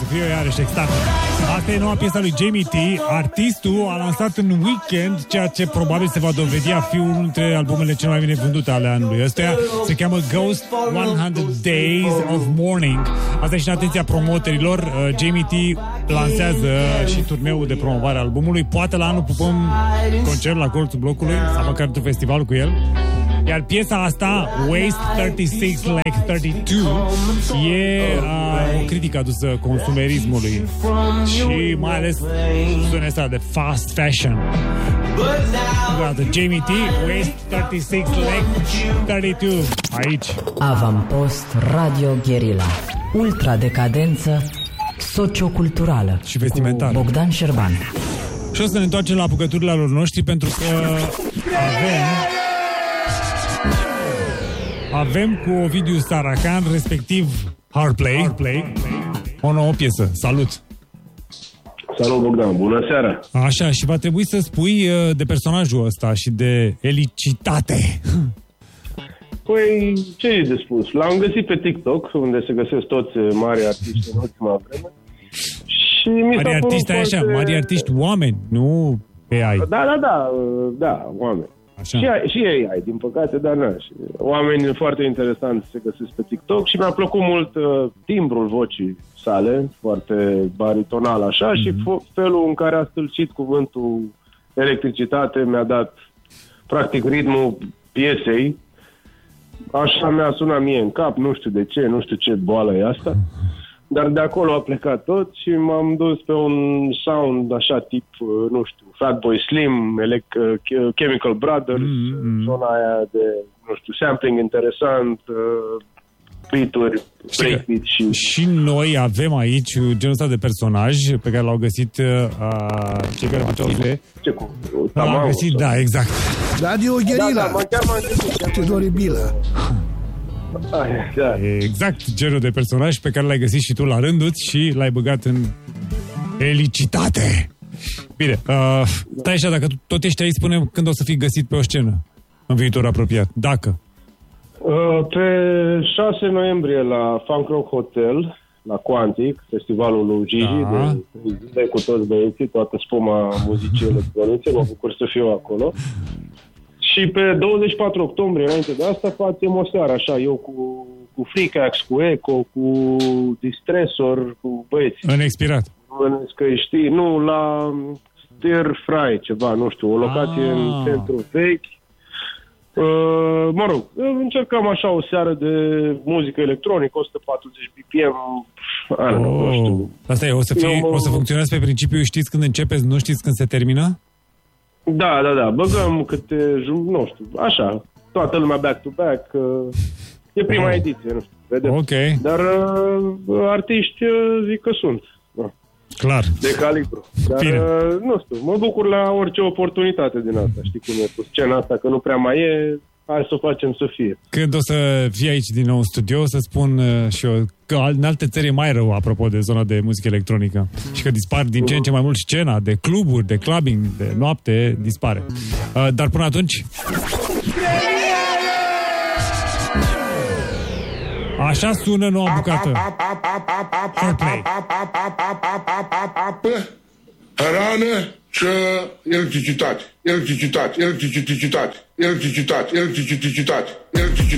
fie iarăși extată. Asta e noua piesă lui Jamie T. Artistul a lansat în weekend ceea ce probabil se va dovedi a fi unul dintre albumele cele mai bine vândute ale anului. Ăsta se cheamă Ghost 100 Days of Mourning. Asta e și în atenția promoterilor. Jamie T lansează și turneul de promovare a albumului. Poate la anul pupăm concert la Colțul Blocului sau măcar într-un festival cu el. Iar piesa asta, Waste 36 Like 32, e o critică adusă consumerismului și mai ales zona asta de fast fashion. Jamie T, Waste 36 Like 32, aici. Avampost Radio Guerilla, ultra decadență socioculturală și vestimentară. Bogdan Șerban. Și o să ne întoarcem la apucăturile lor noștri pentru că avem cu Ovidiu Saracan, respectiv Hardplay, o nouă piesă. Salut! Salut, Bogdan! Bună seara! Așa, și va trebui să spui de personajul ăsta și de elicitate. Păi, ce e de spus? L-am găsit pe TikTok, unde se găsesc toți mari artiști în ultima vreme. Și mari artiști, foarte... așa, mari artiști oameni, nu AI. Da, oameni. Așa. Și AI, din păcate, dar nu. Oameni foarte interesanți se găsesc pe TikTok și mi-a plăcut mult timbrul vocii sale, foarte baritonal așa, și felul în care a stâlcit cuvântul electricitate mi-a dat practic ritmul piesei. Așa mi-a sunat mie în cap, nu știu de ce, nu știu ce boală e asta. Dar de acolo a plecat tot și m-am dus pe un sound așa tip, nu știu, Fatboy Slim, Chemical Brothers, zona aia de, nu știu, sampling interesant, beat-uri, breakbeat și noi avem aici genul ăsta de personaj pe care l-au găsit cei care făceau ce cu? L-au găsit, da, exact. Radio Guerilla. Chiar m-am găsit. Teodore Bilă. Exact genul de personaj pe care l-ai găsit și tu la rândul și l-ai băgat în elicitate. Bine, stai așa, dacă tot ești aici, spune când o să fii găsit pe o scenă în viitor apropiat, dacă. Pe 6 noiembrie la Funk Rock Hotel, la Quantic, festivalul lui Gigi, de zile cu toți băieții, toată spuma muzicii electronice, mă bucur să fiu acolo. Și pe 24 octombrie, înainte de asta, facem o seară, așa, eu cu Freakax, cu Echo, cu Distressor, cu băieți. În Expirat. Că știi, nu, la Stir Fry, ceva, nu știu, o locație în centru vechi. Mă rog, încercăm așa o seară de muzică electronică, 140 BPM, nu știu. Asta e, o să funcționeze pe principiu, știți când începeți, nu știți când se termină? Da, băgăm câte, nu știu, așa, toată lumea back-to-back, e prima ediție, nu știu, vedem. Ok. Dar artiști zic că sunt. Clar. De calibru. Dar, nu știu, mă bucur la orice oportunitate din asta, știi cum e cu scena asta, că nu prea mai e, hai să o facem să fie. Când o să fii aici din nou în studio, o să spun și eu că în alte țări e mai rău, apropo de zona de muzică electronică. Și că dispar din ce în ce mai mult scena, de cluburi, de clubbing, de noapte, dispare. Dar până atunci... Așa sună noua bucată. Hardplay. Hrană și electricitate. Electricitate.